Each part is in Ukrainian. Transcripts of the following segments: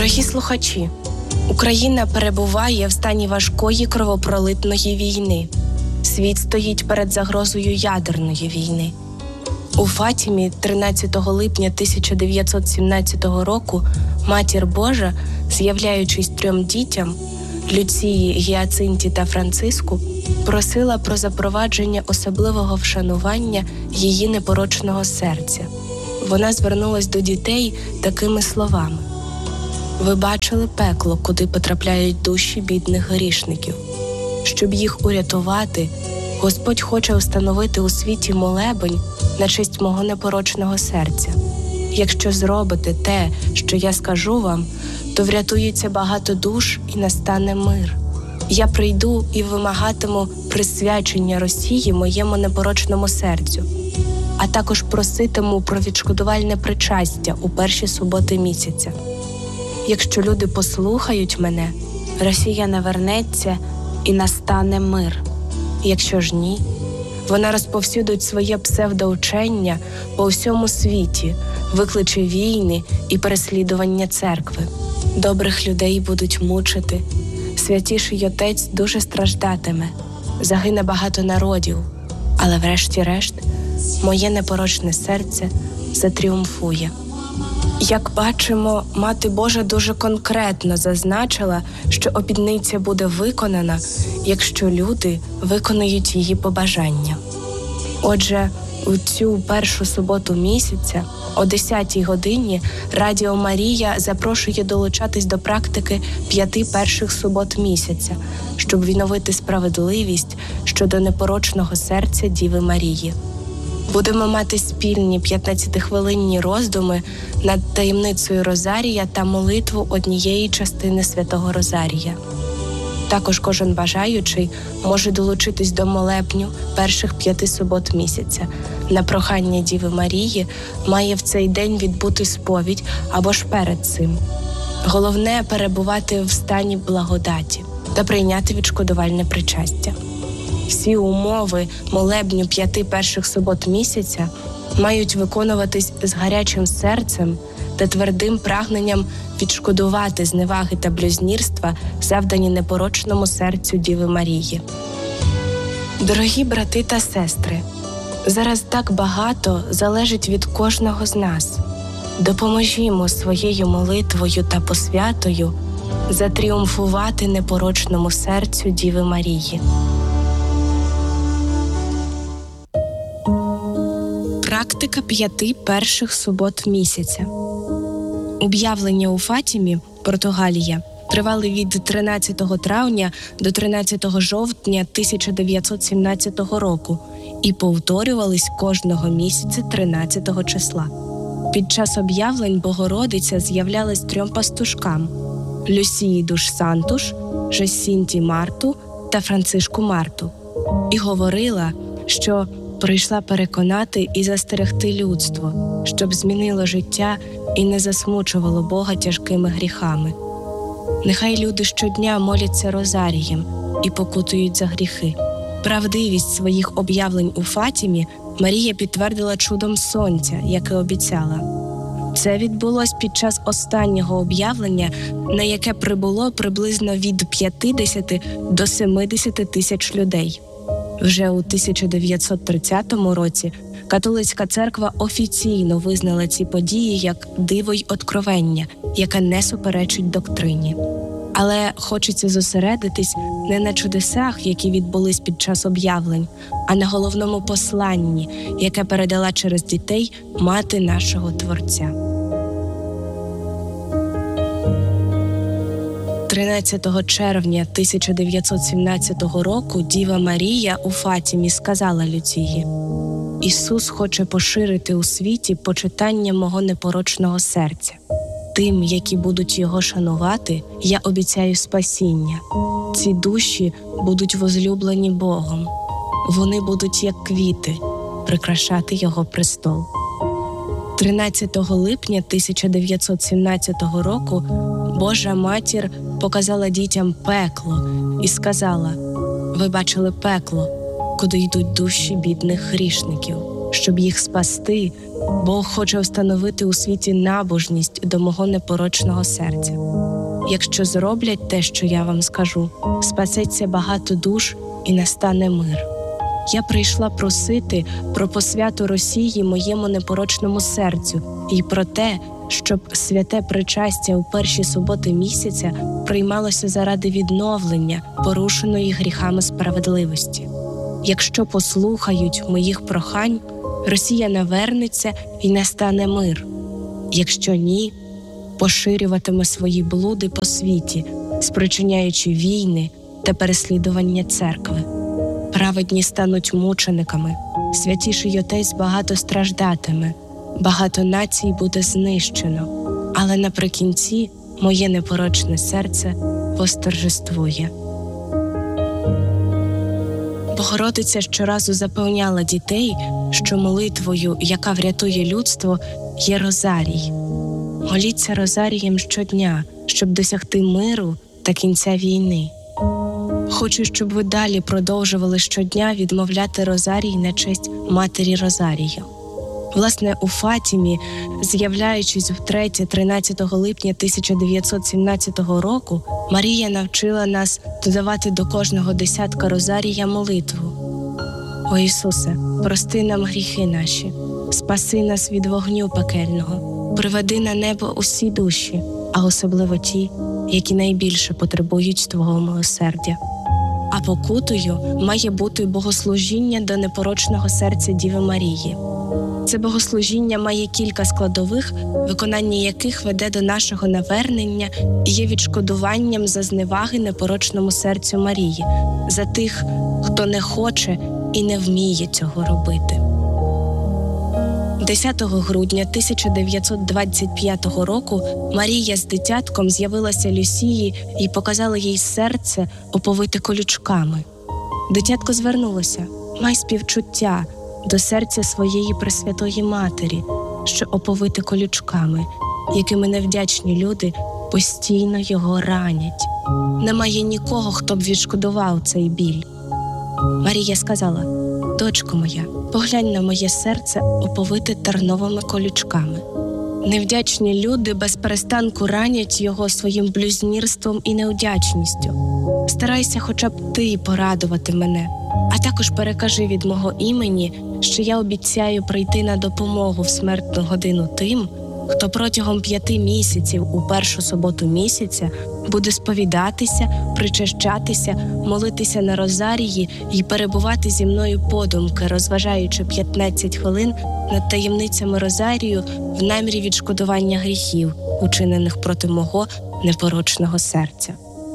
Дорогі слухачі, Україна перебуває в стані важкої кровопролитної війни. Світ стоїть перед загрозою ядерної війни. У Фатімі 13 липня 1917 року Матір Божа, з'являючись 3 дітям – Люції, Гіацинті та Франциску, просила про запровадження особливого вшанування її непорочного серця. Вона звернулась до дітей такими словами: «Ви бачили пекло, куди потрапляють душі бідних грішників. Щоб їх урятувати, Господь хоче встановити у світі молебень на честь мого непорочного серця. Якщо зробите те, що я скажу вам, то врятується багато душ і настане мир. Я прийду і вимагатиму присвячення Росії моєму непорочному серцю, а також проситиму про відшкодувальне причастя у перші суботи місяця. Якщо люди послухають мене, Росія навернеться і настане мир. Якщо ж ні, вона розповсюдить своє псевдоучення по всьому світі, викличе війни і переслідування церкви. Добрих людей будуть мучити, святіший Отець дуже страждатиме, загине багато народів, але врешті-решт моє непорочне серце затріумфує». Як бачимо, Мати Божа дуже конкретно зазначила, що обітниця буде виконана, якщо люди виконають її побажання. Отже, у цю першу суботу місяця о 10-й годині Радіо Марія запрошує долучатись до практики 5 перших субот місяця, щоб відновити справедливість щодо непорочного серця Діви Марії. Будемо мати спільні 15-хвилинні роздуми над таємницею Розарія та молитву однієї частини Святого Розарія. Також кожен бажаючий може долучитись до молебню перших 5 субот місяця. На прохання Діви Марії має в цей день відбути сповідь або ж перед цим. Головне – перебувати в стані благодаті та прийняти відшкодувальне причастя. Всі умови молебню 5 перших субот місяця мають виконуватись з гарячим серцем та твердим прагненням відшкодувати зневаги та блюзнірства, завдані непорочному серцю Діви Марії. Дорогі брати та сестри, зараз так багато залежить від кожного з нас. Допоможімо своєю молитвою та посвятою затріумфувати непорочному серцю Діви Марії. Практика 5 перших субот місяця. Об'явлення у Фатімі, Португалія, тривали від 13 травня до 13 жовтня 1917 року і повторювались кожного місяця 13 числа. Під час об'явлень Богородиця з'являлась 3 пастушкам – Люсії душ Сантуш, Жасінті Марту та Францишку Марту, і говорила, що прийшла переконати і застерегти людство, щоб змінило життя і не засмучувало Бога тяжкими гріхами. Нехай люди щодня моляться розарієм і покутують за гріхи. Правдивість своїх об'явлень у Фатімі Марія підтвердила чудом сонця, яке обіцяла. Це відбулось під час останнього об'явлення, на яке прибуло приблизно від 50 до 70 тисяч людей. Вже у 1930 році католицька церква офіційно визнала ці події як диво й откровення, яке не суперечить доктрині. Але хочеться зосередитись не на чудесах, які відбулись під час об'явлень, а на головному посланні, яке передала через дітей Мати нашого Творця. 13 червня 1917 року Діва Марія у Фатімі сказала Люції: «Ісус хоче поширити у світі почитання мого непорочного серця. Тим, які будуть його шанувати, я обіцяю спасіння. Ці душі будуть возлюблені Богом. Вони будуть, як квіти, прикрашати його престол». 13 липня 1917 року Божа Матір показала дітям пекло і сказала: «Ви бачили пекло, куди йдуть душі бідних грішників. щоб їх спасти, Бог хоче встановити у світі набожність до мого непорочного серця. Якщо зроблять те, що я вам скажу, спасеться багато душ і настане мир. Я прийшла просити про посвяту Росії моєму непорочному серцю і про те, щоб святе причастя у перші суботи місяця приймалося заради відновлення порушеної гріхами справедливості. Якщо послухають моїх прохань, Росія навернеться і настане мир. Якщо ні, поширюватиме свої блуди по світі, спричиняючи війни та переслідування церкви. Праведні стануть мучениками, святіший Отець багато страждатиме, багато націй буде знищено, але наприкінці моє непорочне серце восторжествує. Богородиця щоразу запевняла дітей, що молитвою, яка врятує людство, є розарій. Моліться розарієм щодня, щоб досягти миру та кінця війни. Хочу, щоб ви далі продовжували щодня відмовляти розарій на честь Матері Розарія. Власне, у Фатімі, з'являючись втретє 13 липня 1917 року, Марія навчила нас додавати до кожного десятка розарія молитву. «О Ісусе, прости нам гріхи наші, спаси нас від вогню пекельного, приведи на небо усі душі, а особливо ті, які найбільше потребують Твого милосердя». А покутою має бути богослужіння до непорочного серця Діви Марії. Це богослужіння має кілька складових, виконання яких веде до нашого навернення і є відшкодуванням за зневаги непорочному серцю Марії, за тих, хто не хоче і не вміє цього робити. 10 грудня 1925 року Марія з дитятком з'явилася Люсії і показала їй серце, оповите колючками. Дитятко звернулося: «Май співчуття до серця своєї Пресвятої Матері, що оповите колючками, якими невдячні люди постійно його ранять. Немає нікого, хто б відшкодував цей біль». Марія сказала: «Дочко моя, поглянь на моє серце, оповите терновими колючками. Невдячні люди без перестанку ранять його своїм блюзнірством і невдячністю. Старайся хоча б ти порадувати мене, а також перекажи від мого імені, що я обіцяю прийти на допомогу в смертну годину тим, хто протягом 5 місяців у першу суботу місяця буде сповідатися, причащатися, молитися на розарії і перебувати зі мною подумки, розважаючи 15 хвилин над таємницями розарію в намірі відшкодування гріхів, учинених проти мого непорочного серця».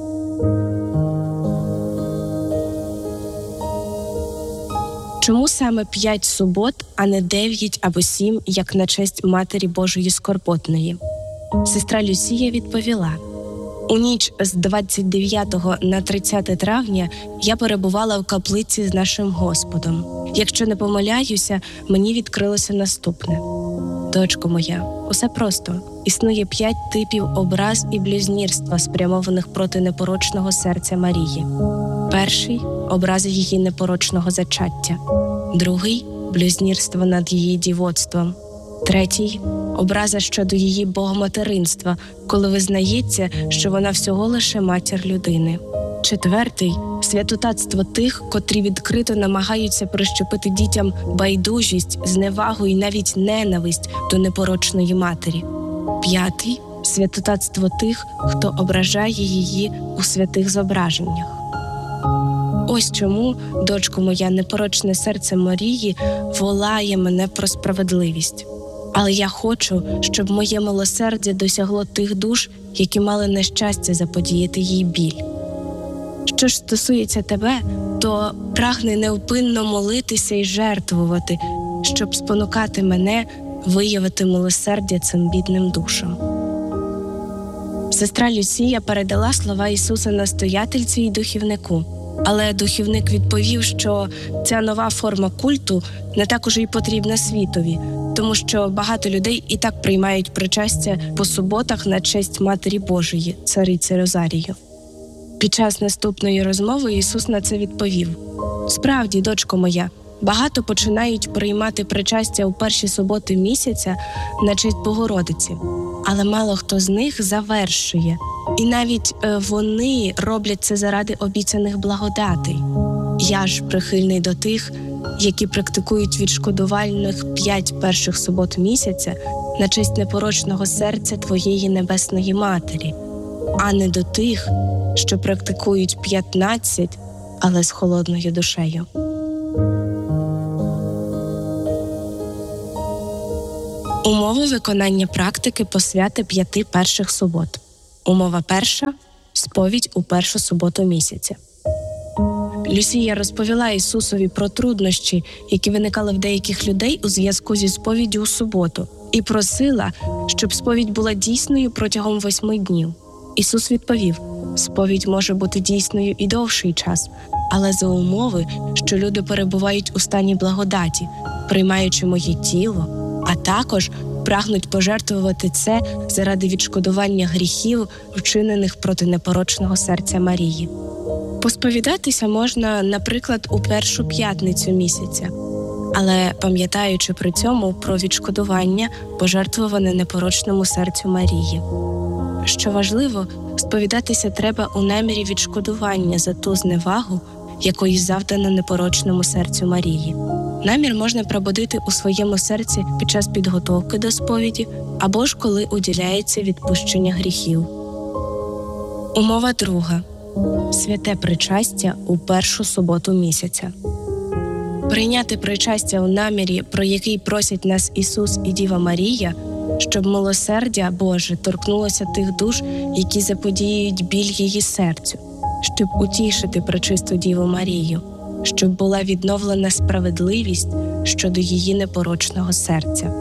Чому саме 5 субот, а не 9 або 7, як на честь Матері Божої Скорботної? Сестра Люсія відповіла: «У ніч з 29 на 30 травня я перебувала в каплиці з нашим Господом. Якщо не помиляюся, мені відкрилося наступне. Дочко моя, усе просто. Існує 5 типів образ і блюзнірства, спрямованих проти непорочного серця Марії. Перший – образи її непорочного зачаття. Другий – блюзнірство над її дівоцтвом. Третій – образа щодо її богоматеринства, коли визнається, що вона всього лише матір людини. Четвертий – святотатство тих, котрі відкрито намагаються прищепити дітям байдужість, зневагу і навіть ненависть до непорочної матері. П'ятий – святотатство тих, хто ображає її у святих зображеннях. Ось чому, дочко моя, непорочне серце Марії волає мене про справедливість. Але я хочу, щоб моє милосердя досягло тих душ, які мали нещастя заподіяти їй біль. Що ж стосується тебе, то прагни невпинно молитися і жертвувати, щоб спонукати мене виявити милосердя цим бідним душам». Сестра Люсія передала слова Ісуса настоятельці і духівнику. Але духівник відповів, що ця нова форма культу не так уже й потрібна світові, тому що багато людей і так приймають причастя по суботах на честь Матері Божої, цариці Розарію. Під час наступної розмови Ісус на це відповів: «Справді, дочко моя, Багато починають приймати причастя у перші суботи місяця на честь Богородиці, але мало хто з них завершує. І навіть вони роблять це заради обіцяних благодатей. Я ж прихильний до тих, які практикують відшкодувальних 5 перших субот місяця на честь непорочного серця Твоєї Небесної Матері, а не до тих, що практикують 15, але з холодною душею. Умови виконання практики посвяти 5 перших субот. Умова перша – сповідь у першу суботу місяця. Люсія розповіла Ісусові про труднощі, які виникали в деяких людей у зв'язку зі сповіддю у суботу, і просила, щоб сповідь була дійсною протягом 8 днів. Ісус відповів: сповідь може бути дійсною і довший час, але за умови, що люди перебувають у стані благодаті, приймаючи моє тіло, а також прагнуть пожертвувати це заради відшкодування гріхів, вчинених проти непорочного серця Марії. Посповідатися можна, наприклад, у першу п'ятницю місяця, але пам'ятаючи при цьому про відшкодування, пожертвуване непорочному серцю Марії. Що важливо, сповідатися треба у намірі відшкодування за ту зневагу, якої завдано непорочному серцю Марії. Намір можна пробудити у своєму серці під час підготовки до сповіді або ж коли уділяється відпущення гріхів. Умова друга. Святе причастя у першу суботу місяця. Прийняти причастя у намірі, про який просять нас Ісус і Діва Марія, щоб милосердя Боже торкнулося тих душ, які заподіюють біль її серцю, щоб утішити пречисту Діву Марію, щоб була відновлена справедливість щодо її непорочного серця.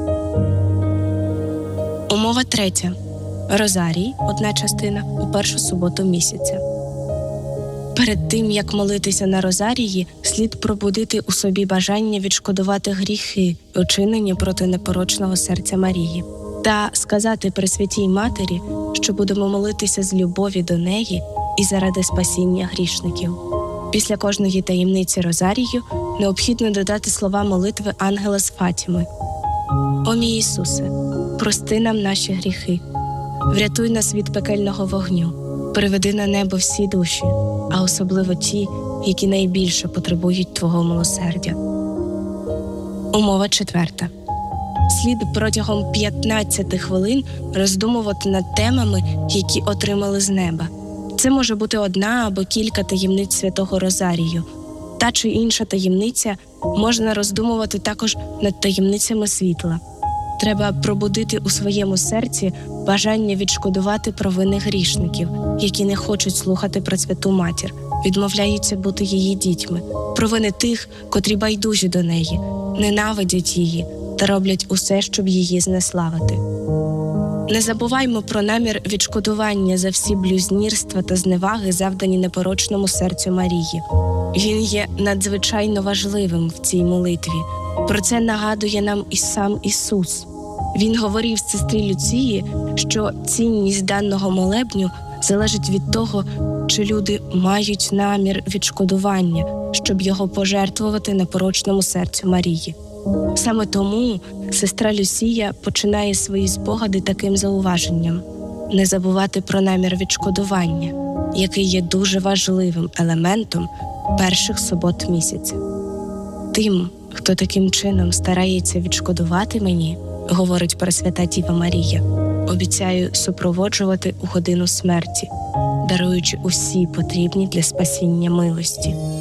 Умова третя. Розарій, 1 частина, у першу суботу місяця. Перед тим, як молитися на розарії, слід пробудити у собі бажання відшкодувати гріхи, вчинені проти непорочного серця Марії, та сказати Пресвятій Матері, що будемо молитися з любові до неї і заради спасіння грішників. Після кожної таємниці розарію необхідно додати слова молитви ангела з Фатіми. «О мій Ісусе, прости нам наші гріхи, врятуй нас від пекельного вогню, приведи на небо всі душі, а особливо ті, які найбільше потребують Твого милосердя». Умова четверта. Слід протягом 15 хвилин роздумувати над темами, які отримали з неба. Це може бути одна або кілька таємниць Святого Розарію. Та чи інша таємниця можна роздумувати також над таємницями світла. Треба пробудити у своєму серці бажання відшкодувати провини грішників, які не хочуть слухати про Святу Матір, відмовляються бути її дітьми, провини тих, котрі байдужі до неї, ненавидять її та роблять усе, щоб її знеславити. Не забуваймо про намір відшкодування за всі блюзнірства та зневаги, завдані непорочному серцю Марії. Він є надзвичайно важливим в цій молитві. Про це нагадує нам і сам Ісус. Він говорив сестрі Люції, що цінність даного молебню залежить від того, чи люди мають намір відшкодування, щоб його пожертвувати непорочному серцю Марії. Саме тому сестра Люсія починає свої спогади таким зауваженням: не забувати про намір відшкодування, який є дуже важливим елементом перших субот місяця. Тим, хто таким чином старається відшкодувати мені, говорить Пресвята Діва Марія, обіцяю супроводжувати у годину смерті, даруючи усі потрібні для спасіння милості.